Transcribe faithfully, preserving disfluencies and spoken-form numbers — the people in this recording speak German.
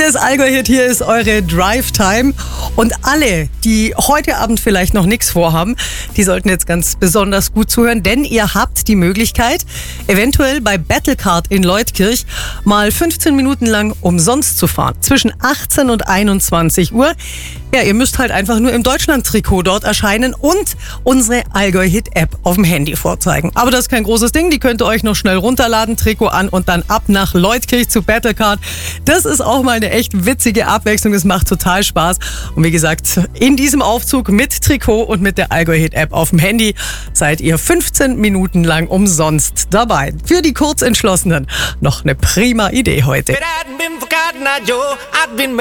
Hier ist Allgäu-Hit, hier ist eure Drive-Time. Und alle, die heute Abend vielleicht noch nichts vorhaben, die sollten jetzt ganz besonders gut zuhören, denn ihr habt die Möglichkeit, eventuell bei Battlecard in Leutkirch mal fünfzehn Minuten lang umsonst zu fahren. Zwischen achtzehn und einundzwanzig Uhr. Ja, ihr müsst halt einfach nur im Deutschland-Trikot dort erscheinen und unsere Allgäu-Hit-App auf dem Handy vorzeigen. Aber das ist kein großes Ding, die könnt ihr euch noch schnell runterladen, Trikot an und dann ab nach Leutkirch zu Battlecard. Das ist auch mal eine echt witzige Abwechslung, das macht total Spaß. Und wie gesagt, in diesem Aufzug mit Trikot und mit der Allgäu-Hit-App auf dem Handy seid ihr fünfzehn Minuten lang umsonst dabei. Für die Kurzentschlossenen noch eine prima Idee heute.